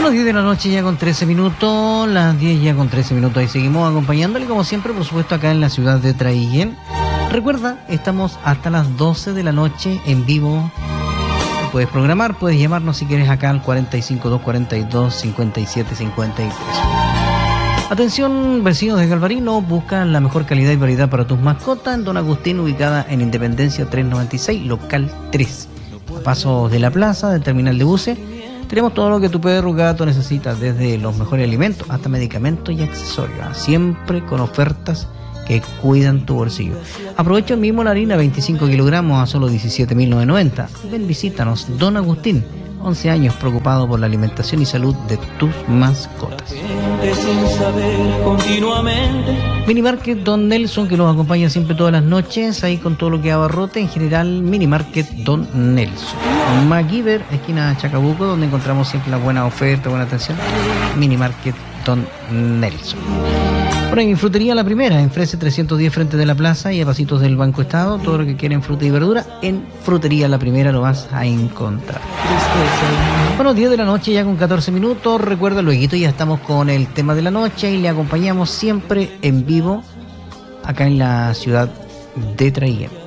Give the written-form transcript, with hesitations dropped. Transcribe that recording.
Bueno, 10 de la noche ya con 13 minutos, las 10 ya con 13 minutos, ahí seguimos acompañándole como siempre, por supuesto, acá en la ciudad de Traiguén. Recuerda, estamos hasta las 12 de la noche en vivo. Puedes programar, puedes llamarnos si quieres acá al 45242-5753. Atención, vecinos de Galvarino, busca la mejor calidad y variedad para tus mascotas en Don Agustín, ubicada en Independencia 396, local 3. A pasos de la plaza, del terminal de buses, tenemos todo lo que tu perro o gato necesita, desde los mejores alimentos hasta medicamentos y accesorios, siempre con ofertas que cuidan tu bolsillo. Aprovecha el mismo la harina 25 kilogramos a solo 17.990. Ven, visítanos, Don Agustín, 11 años preocupado por la alimentación y salud de tus mascotas. Minimarket Don Nelson, que nos acompaña siempre todas las noches, ahí con todo lo que abarrote, en general, Minimarket Don Nelson. MacGyver, esquina Chacabuco, donde encontramos siempre la buena oferta, buena atención. Minimarket Don Nelson. Bueno, en Frutería La Primera, en Frese 310 frente de la plaza y a pasitos del Banco Estado, todo lo que quieren fruta y verdura, en Frutería La Primera lo vas a encontrar. Bueno, 10 de la noche ya con 14 minutos, recuerda, luego ya estamos con el tema de la noche y le acompañamos siempre en vivo acá en la ciudad de Traiguén.